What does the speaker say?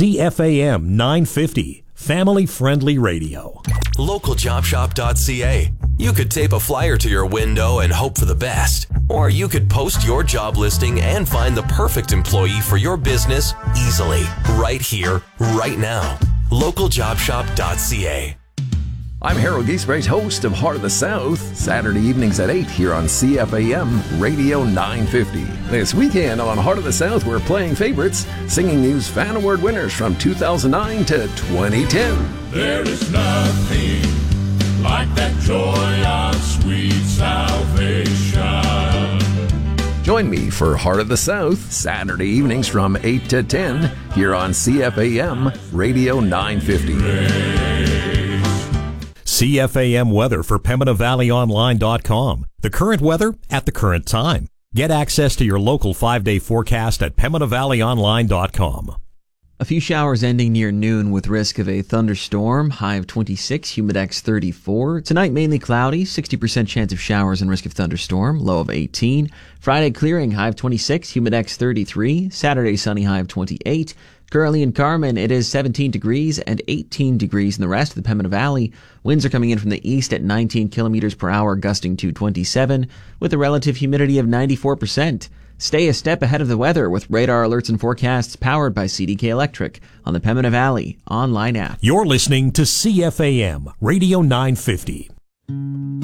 CFAM 950, family-friendly radio. LocalJobShop.ca. You could tape a flyer to your window and hope for the best. Or you could post your job listing and find the perfect employee for your business easily, right here, right now. LocalJobShop.ca. I'm Harold Giesbrecht, host of Heart of the South, Saturday evenings at 8 here on CFAM Radio 950. This weekend on Heart of the South, we're playing favorites, Singing News Fan Award winners from 2009 to 2010. There is nothing like that joy of sweet salvation. Join me for Heart of the South, Saturday evenings from 8 to 10 here on CFAM Radio 950. CFAM weather for PembinaValleyOnline.com. The current weather at the current time. Get access to your local 5-day forecast at PembinaValleyOnline.com. A few showers ending near noon with risk of a thunderstorm. High of 26, humidex 34. Tonight mainly cloudy, 60% chance of showers and risk of thunderstorm. Low of 18. Friday clearing, high of 26, humidex 33. Saturday sunny, high of 28. Currently in Carman, it is 17 degrees and 18 degrees in the rest of the Pembina Valley. Winds are coming in from the east at 19 kilometers per hour, gusting to 27, with a relative humidity of 94%. Stay a step ahead of the weather with radar alerts and forecasts powered by CDK Electric on the Pembina Valley online app. You're listening to CFAM Radio 950.